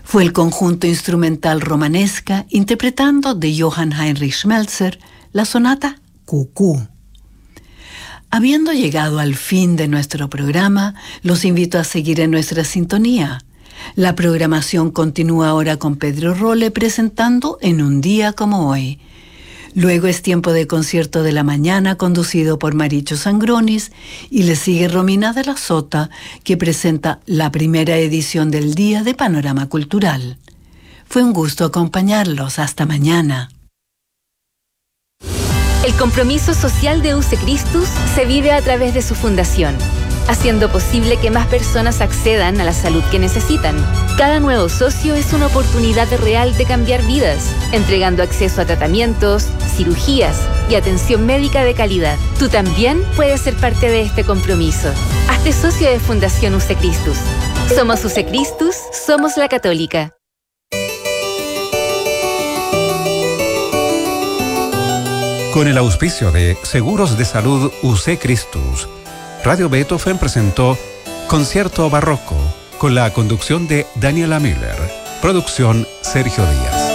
Fue el conjunto instrumental Romanesca interpretando de Johann Heinrich Schmelzer la sonata Cucú. Habiendo llegado al fin de nuestro programa, los invito a seguir en nuestra sintonía. La programación continúa ahora con Pedro Rolle presentando En un día como hoy. Luego es tiempo de concierto de la mañana conducido por Maricho Sangronis y le sigue Romina de la Sota, que presenta la primera edición del Día de Panorama Cultural. Fue un gusto acompañarlos. Hasta mañana. El compromiso social de UC Christus se vive a través de su fundación, haciendo posible que más personas accedan a la salud que necesitan. Cada nuevo socio es una oportunidad real de cambiar vidas, entregando acceso a tratamientos, cirugías y atención médica de calidad. Tú también puedes ser parte de este compromiso. Hazte socio de Fundación UC Christus. Somos UC Christus, somos la Católica. Con el auspicio de Seguros de Salud UC Christus, Radio Beethoven presentó Concierto Barroco, con la conducción de Daniela Miller. Producción Sergio Díaz.